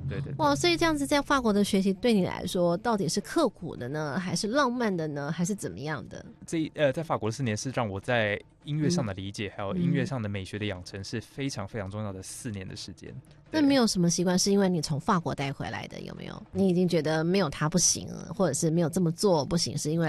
对对对。 哇，所以这样子在法国的学习对你来说到底是刻苦的呢，还是浪漫的呢，还是怎么样的？ 在法国的4年是让我在音乐上的理解，还有音乐上的美学的养成是非常非常重要的4年的时间。 那没有什么习惯是因为你从法国带回来的，有没有？你已经觉得没有它不行了，或者是没有这么做不行，是因为